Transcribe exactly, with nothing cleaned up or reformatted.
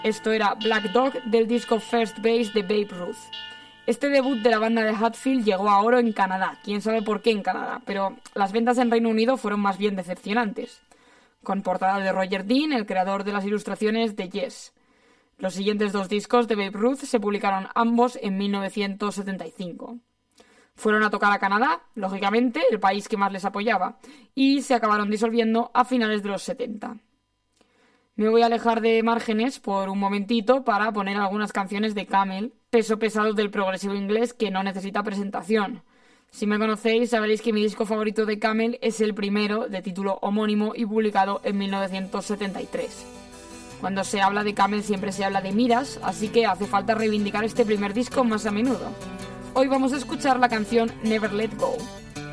Esto era Black Dog del disco First Base de Babe Ruth. Este debut de la banda de Hatfield llegó a oro en Canadá, quién sabe por qué en Canadá, pero las ventas en Reino Unido fueron más bien decepcionantes, con portada de Roger Dean, el creador de las ilustraciones de Yes. Los siguientes dos discos de Babe Ruth se publicaron ambos en mil novecientos setenta y cinco. Fueron a tocar a Canadá, lógicamente, el país que más les apoyaba, y se acabaron disolviendo a finales de los setenta. Me voy a alejar de márgenes por un momentito para poner algunas canciones de Camel, peso pesado del progresivo inglés que no necesita presentación. Si me conocéis, sabréis que mi disco favorito de Camel es el primero, de título homónimo y publicado en mil novecientos setenta y tres. Cuando se habla de Camel siempre se habla de Miras, así que hace falta reivindicar este primer disco más a menudo. Hoy vamos a escuchar la canción Never Let Go.